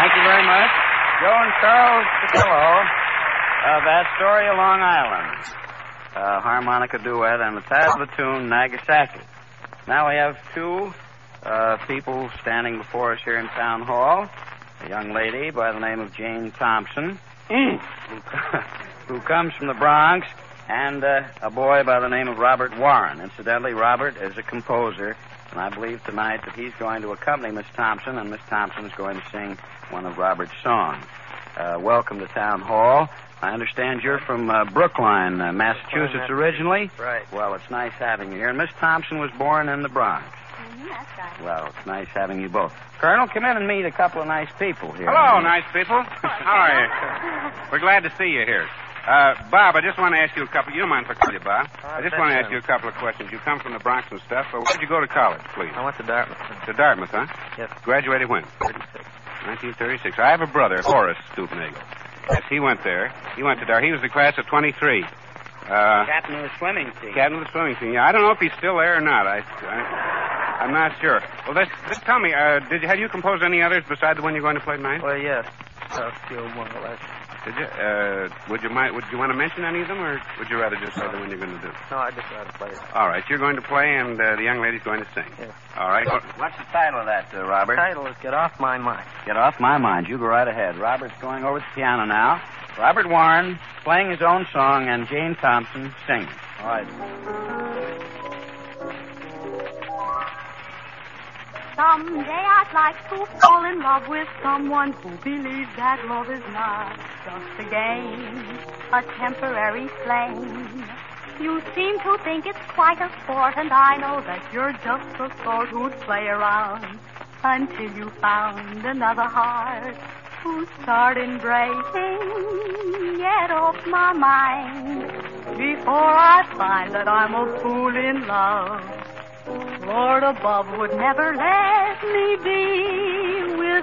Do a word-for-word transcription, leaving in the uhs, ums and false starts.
Thank you very much. Joe and Charles Patillo of Astoria, Long Island. Uh, harmonica duet and the title of the tune, Nagasaki. Now we have two uh, people standing before us here in Town Hall. A young lady by the name of Jane Thompson, mm. who, who comes from the Bronx, and uh, a boy by the name of Robert Warren. Incidentally, Robert is a composer, and I believe tonight that he's going to accompany Miss Thompson, and Miss Thompson is going to sing one of Robert's songs. Uh, welcome to Town Hall. I understand you're from uh, Brookline, uh, Massachusetts originally. Right. Well, it's nice having you here. And Miss Thompson was born in the Bronx. Mm-hmm, that's right. Well, it's nice having you both. Colonel, come in and meet a couple of nice people here. Hello, nice people. How are you? We're glad to see you here. Uh, Bob, I just want to ask you a couple... You don't mind if I call you Bob? Uh, I just want to ask you a couple of questions. You come from the Bronx and stuff. Uh, where'd you go to college, please? I went to Dartmouth. To Dartmouth, huh? Yes. Graduated when? thirty-six. nineteen thirty-six. I have a brother, Horace Stupnagel. Yes, he went there. He went to Dartmouth. He was the class of twenty-three. Uh, Captain of the swimming team. Captain of the swimming team. Yeah, I don't know if he's still there or not. I, I, I'm not sure. Well, this, this tell me, uh, did you, have you composed any others besides the one you're going to play tonight? Well, yes. A few more or less. Did you? Uh, would you mind? Would you want to mention any of them, or would you rather just say the one you're going to do? No, I just rather play it. All right, you're going to play, and uh, the young lady's going to sing. Yes. All right. What's the title of that, uh, Robert? The title is Get Off My Mind. Get Off My Mind. You go right ahead. Robert's going over to the piano now. Robert Warren playing his own song, and Jane Thompson singing. All right. Someday I'd like to fall in love with someone who believes that love is not just a game, a temporary flame. You seem to think it's quite a sport, and I know that you're just the sort who'd play around until you found another heart who'd start embracing. Get off my mind before I find that I'm a fool in love. Lord above would never let me be with